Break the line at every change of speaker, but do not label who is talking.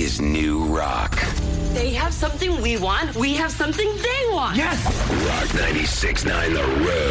is new rock.
They have something we want. We have something they want.
Yes!
Rock 96.9 The Road.